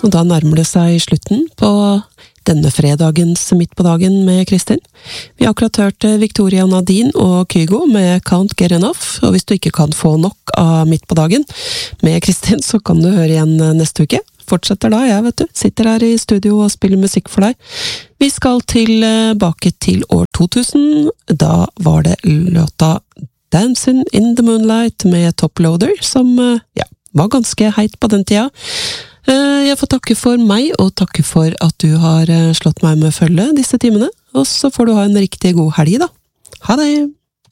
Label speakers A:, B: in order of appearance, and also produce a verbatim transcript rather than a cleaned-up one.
A: og da nærmer det seg slutten på denne fredagens Midt på dagen med Kristin. Vi har akkurat hørt Victoria Nadine og Kygo med Can't Get Enough, og hvis du ikke kan få nok av Midt på dagen med Kristin, så kan du høre igjen neste uke. Fortsetter da, jeg vet du. Sitter her i studio og spiller musikk for deg. Vi skal tilbake til år to tusen. Da var det låta Dancing in the Moonlight med Top Loader, som ja, var ganske heit på den tida. Jeg får takke for meg, og takke for at du har slått meg med følge disse timene. Og så får du ha en riktig god helg da. Ha det!